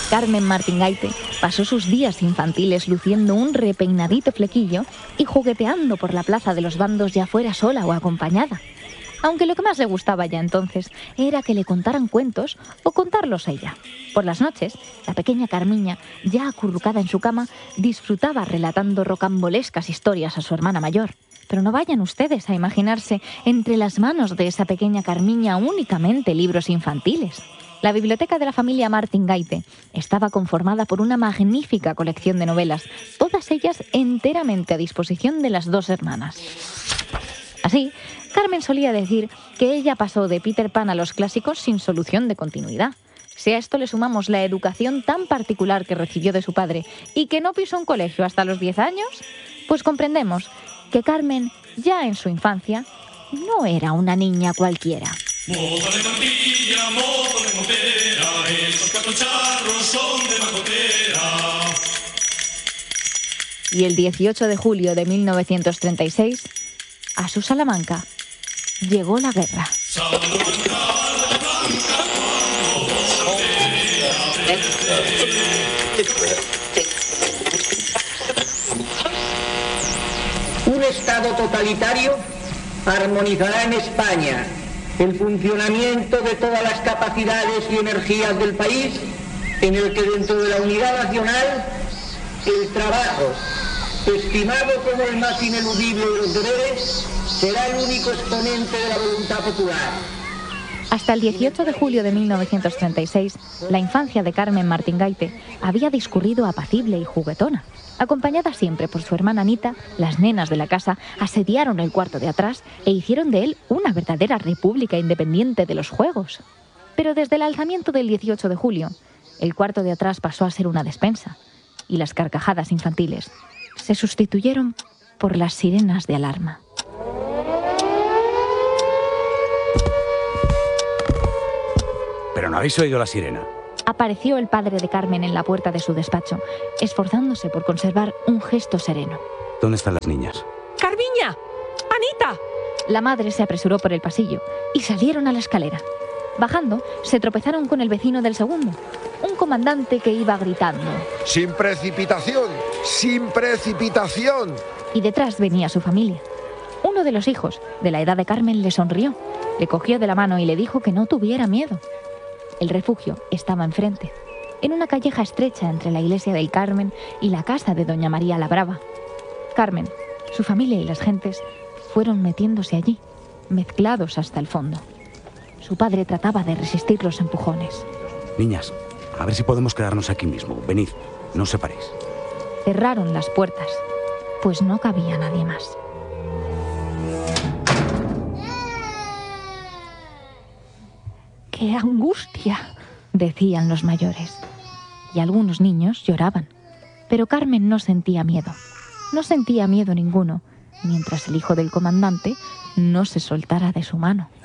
Carmen Martingaite pasó sus días infantiles luciendo un repeinadito flequillo y jugueteando por la plaza de los Bandos, ya fuera sola o acompañada. Aunque lo que más le gustaba ya entonces era que le contaran cuentos o contarlos ella. Por las noches, la pequeña Carmiña, ya acurrucada en su cama, disfrutaba relatando rocambolescas historias a su hermana mayor. Pero no vayan ustedes a imaginarse entre las manos de esa pequeña Carmiña únicamente libros infantiles. La biblioteca de la familia Martingaite estaba conformada por una magnífica colección de novelas, todas ellas enteramente a disposición de las dos hermanas. Así, Carmen solía decir que ella pasó de Peter Pan a los clásicos sin solución de continuidad. Si a esto le sumamos la educación tan particular que recibió de su padre y que no pisó un colegio hasta los 10 años, pues comprendemos que Carmen, ya en su infancia, no era una niña cualquiera. Mozo de Campilla, mozo de Montera, esos cartocharros son de macotera. Y el 18 de julio de 1936, a su Salamanca llegó la guerra. Un Estado totalitario armonizará en España el funcionamiento de todas las capacidades y energías del país, en el que dentro de la unidad nacional el trabajo, estimado como el más ineludible de los deberes, será el único exponente de la voluntad popular. Hasta el 18 de julio de 1936, la infancia de Carmen Martingaite había discurrido apacible y juguetona. Acompañada siempre por su hermana Anita, las nenas de la casa asediaron el cuarto de atrás e hicieron de él una verdadera república independiente de los juegos. Pero desde el alzamiento del 18 de julio, el cuarto de atrás pasó a ser una despensa y las carcajadas infantiles se sustituyeron por las sirenas de alarma. ¿Pero no habéis oído la sirena? Apareció el padre de Carmen en la puerta de su despacho, esforzándose por conservar un gesto sereno. ¿Dónde están las niñas? ¡Carmiña! ¡Anita! La madre se apresuró por el pasillo y salieron a la escalera. Bajando, se tropezaron con el vecino del segundo, un comandante que iba gritando: ¡Sin precipitación! ¡Sin precipitación! Y detrás venía su familia. Uno de los hijos, de la edad de Carmen, le sonrió, le cogió de la mano y le dijo que no tuviera miedo. El refugio estaba enfrente, en una calleja estrecha entre la iglesia del Carmen y la casa de doña María la Brava. Carmen, su familia y las gentes fueron metiéndose allí, mezclados hasta el fondo. Su padre trataba de resistir los empujones. Niñas, a ver si podemos quedarnos aquí mismo. Venid, no os separéis. Cerraron las puertas, pues no cabía nadie más. ¡Qué angustia!, decían los mayores. Y algunos niños lloraban. Pero Carmen no sentía miedo. No sentía miedo ninguno, mientras el hijo del comandante no se soltara de su mano.